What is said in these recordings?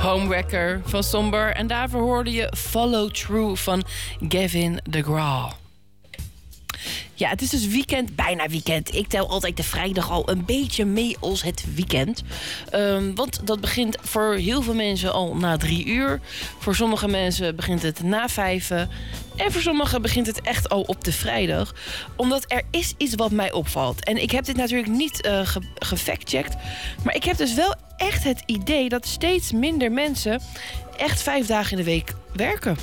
Homewrecker van Somber. En daarvoor hoorde je Follow Through van Gavin DeGraw. Ja, het is dus weekend, bijna weekend. Ik tel altijd de vrijdag al een beetje mee als het weekend. Want dat begint voor heel veel mensen al na 3 uur. Voor sommige mensen begint het na 5. En voor sommigen begint het echt al op de vrijdag. Omdat er is iets wat mij opvalt. En ik heb dit natuurlijk niet gefactcheckt. Maar ik heb dus wel echt het idee dat steeds minder mensen echt 5 dagen in de week werken.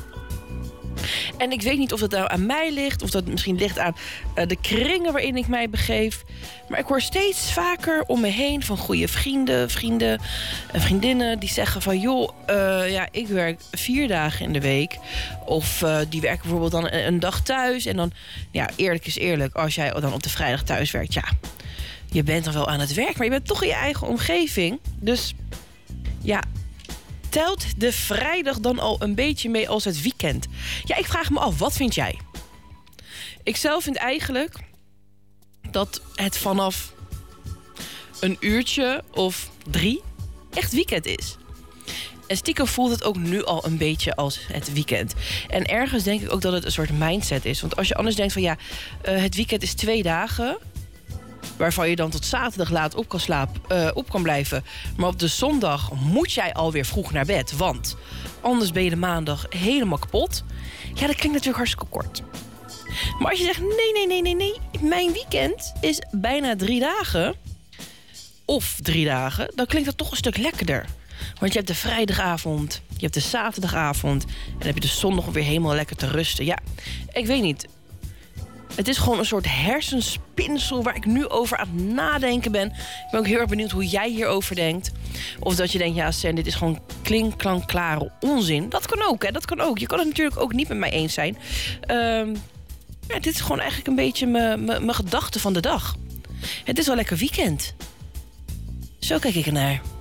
En ik weet niet of dat nou aan mij ligt, of dat misschien ligt aan de kringen waarin ik mij begeef. Maar ik hoor steeds vaker om me heen van goede vrienden en vriendinnen die zeggen van joh, ik werk 4 dagen in de week. Of die werken bijvoorbeeld dan een dag thuis. En dan, ja, eerlijk is eerlijk, als jij dan op de vrijdag thuis werkt, ja, je bent dan wel aan het werk, maar je bent toch in je eigen omgeving. Dus ja, telt de vrijdag dan al een beetje mee als het weekend? Ja, ik vraag me af, wat vind jij? Ik zelf vind eigenlijk dat het vanaf een uurtje of 3 echt weekend is. En stiekem voelt het ook nu al een beetje als het weekend. En ergens denk ik ook dat het een soort mindset is. Want als je anders denkt van ja, het weekend is 2 dagen... waarvan je dan tot zaterdag laat op kan blijven. Maar op de zondag moet jij alweer vroeg naar bed. Want anders ben je de maandag helemaal kapot. Ja, dat klinkt natuurlijk hartstikke kort. Maar als je zegt, nee, mijn weekend is bijna 3 dagen... of 3 dagen, dan klinkt dat toch een stuk lekkerder. Want je hebt de vrijdagavond, je hebt de zaterdagavond... en dan heb je de zondag om weer helemaal lekker te rusten. Ja, ik weet niet. Het is gewoon een soort hersenspinsel waar ik nu over aan het nadenken ben. Ik ben ook heel erg benieuwd hoe jij hierover denkt. Of dat je denkt, ja Sen, dit is gewoon klinkklankklare onzin. Dat kan ook, hè, dat kan ook. Je kan het natuurlijk ook niet met mij eens zijn. Dit is gewoon eigenlijk een beetje mijn gedachte van de dag. Het is wel lekker weekend. Zo kijk ik ernaar.